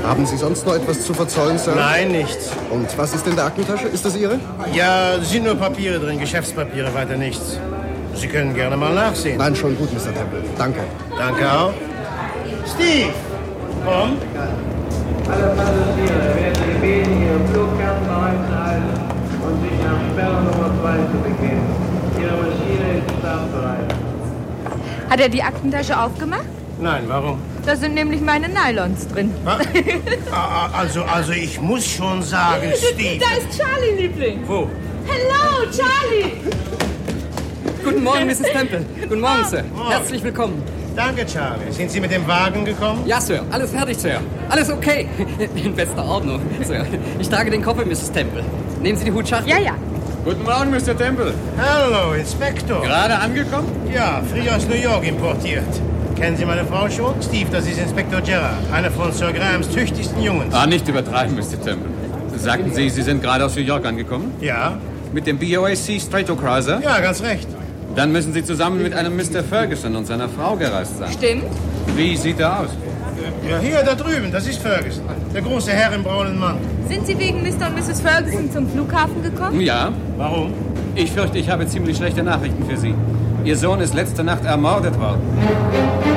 Haben Sie sonst noch etwas zu verzollen, Sir? Nein, nichts. Und was ist in der Aktentasche? Ist das Ihre? Ja, sind nur Papiere drin, Geschäftspapiere, weiter nichts. Sie können gerne mal nachsehen. Nein, schon gut, Mr. Temple. Danke. Danke auch. Steve, komm. Alle Passagiere werden gebeten, ihre Flugkarten bereitzuhalten und sich nach Sperre Nummer 2 zu begeben. Ihre Maschine ist startbereit. Hat er die Aktentasche aufgemacht? Nein, warum? Da sind nämlich meine Nylons drin. Also ich muss schon sagen, Steve... Da ist Charlie, Liebling. Wo? Hello, Charlie. Guten Morgen, Mrs. Temple. Guten Morgen, Sir. Morgen. Herzlich willkommen. Danke, Charlie. Sind Sie mit dem Wagen gekommen? Ja, Sir. Alles fertig, Sir. Alles okay. In bester Ordnung, Sir. Ich trage den Koffer, Mrs. Temple. Nehmen Sie die Hutschachtel? Ja. Guten Morgen, Mr. Temple. Hallo, Inspektor. Gerade angekommen? Ja, frisch aus New York importiert. Kennen Sie meine Frau schon? Steve, das ist Inspektor Gerard, einer von Sir Grahams tüchtigsten Jungs. Nicht übertreiben, Mr. Temple. Sagten Sie, Sie sind gerade aus New York angekommen? Ja? Mit dem BOAC Stratocruiser? Ja, ganz recht. Dann müssen Sie zusammen mit einem Mr. Ferguson und seiner Frau gereist sein. Stimmt. Wie sieht er aus? Ja, hier, da drüben, das ist Ferguson. Der große Herr im braunen Mantel. Sind Sie wegen Mr. und Mrs. Ferguson zum Flughafen gekommen? Ja. Warum? Ich fürchte, ich habe ziemlich schlechte Nachrichten für Sie. Ihr Sohn ist letzte Nacht ermordet worden.